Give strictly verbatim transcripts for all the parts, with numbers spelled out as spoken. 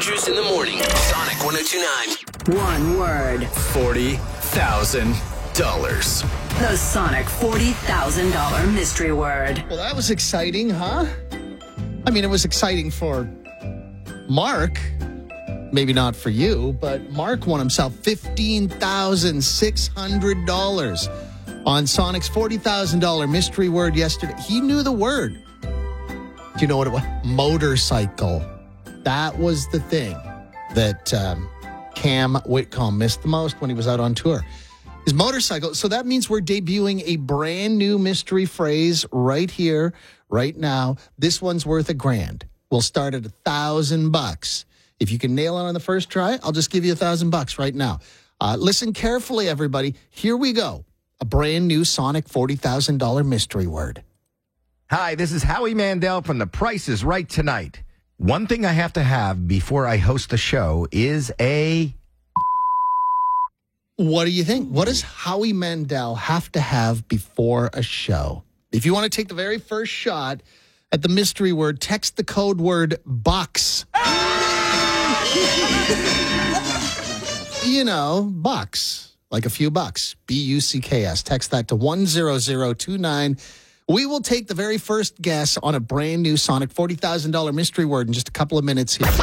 Andrews in the morning. Sonic one oh two point nine. One word. forty thousand dollars. The Sonic forty thousand dollars mystery word. Well, that was exciting, huh? I mean, it was exciting for Mark. Maybe not for you, but Mark won himself fifteen thousand six hundred dollars on Sonic's forty thousand dollars mystery word yesterday. He knew the word. Do you know what it was? Motorcycle. That was the thing that um, Cam Whitcomb missed the most when he was out on tour. His motorcycle. So that means we're debuting a brand new mystery phrase right here, right now. This one's worth a grand. We'll start at a thousand bucks. If you can nail it on the first try, I'll just give you a thousand bucks right now. Uh, listen carefully, everybody. Here we go. A brand new Sonic forty thousand dollars mystery word. Hi, this is Howie Mandel from The Price is Right Tonight. One thing I have to have before I host the show is a... What do you think? What does Howie Mandel have to have before a show? If you want to take the very first shot at the mystery word, text the code word BUCKS. You know, bucks, like a few bucks, B U C K S. Text that to one zero zero two nine. We will take the very first guess on a brand new Sonic forty thousand dollars mystery word in just a couple of minutes here.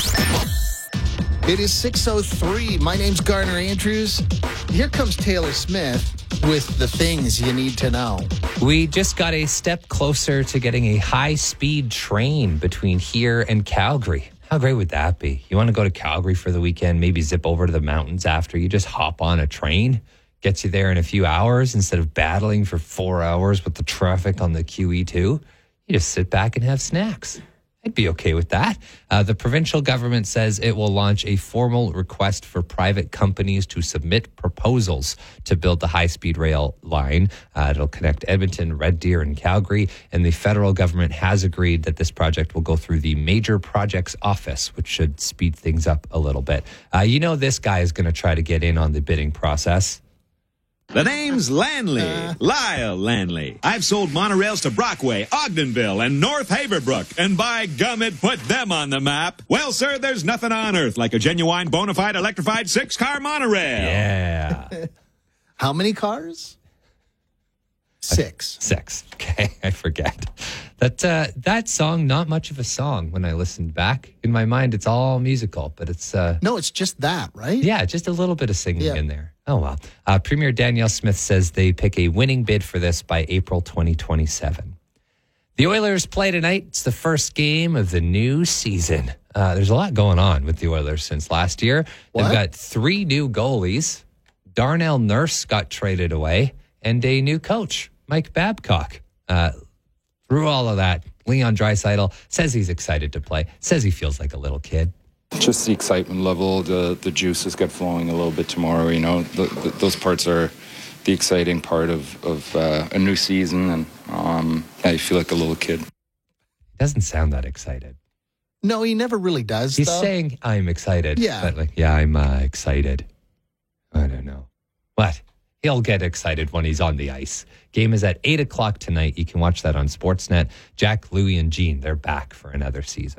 It is six oh three. My name's Garner Andrews. Here comes Taylor Smith with the things you need to know. We just got a step closer to getting a high-speed train between here and Calgary. How great would that be? You want to go to Calgary for the weekend, maybe zip over to the mountains after. You just hop on a train, gets you there in a few hours instead of battling for four hours with the traffic on the Q E two. You just sit back and have snacks. I'd be okay with that. Uh, the provincial government says it will launch a formal request for private companies to submit proposals to build the high-speed rail line. Uh, it'll connect Edmonton, Red Deer, and Calgary. And the federal government has agreed that this project will go through the Major Projects Office, which should speed things up a little bit. Uh, you know this guy is going to try to get in on the bidding process. The name's Lanley, Lyle Lanley. I've sold monorails to Brockway, Ogdenville, and North Haverbrook, and by gum, it put them on the map. Well, sir, there's nothing on earth like a genuine, bona fide, electrified six-car monorail. Yeah. How many cars? Six. Six. Okay, I forget. That uh, that song, not much of a song when I listened back. In my mind, it's all musical, but it's... Uh, no, it's just that, right? Yeah, just a little bit of singing yeah. in there. Oh, well. Uh, Premier Danielle Smith says they pick a winning bid for this by April twenty twenty-seven. The Oilers play tonight. It's the first game of the new season. Uh, there's a lot going on with the Oilers since last year. What? They've got three new goalies. Darnell Nurse got traded away, and a new coach, Mike Babcock. Uh, through all of that, Leon Draisaitl says he's excited to play, says he feels like a little kid. Just the excitement level, the the juices get flowing a little bit tomorrow. You know, the, the, those parts are the exciting part of, of uh, a new season. And um, yeah, you feel like a little kid. He doesn't sound that excited. No, he never really does, He's though. saying, I'm excited. Yeah. But like, yeah, I'm uh, excited. I don't know. What? He'll get excited when he's on the ice. Game is at eight o'clock tonight. You can watch that on Sportsnet. Jack, Louie, and Jean, they're back for another season.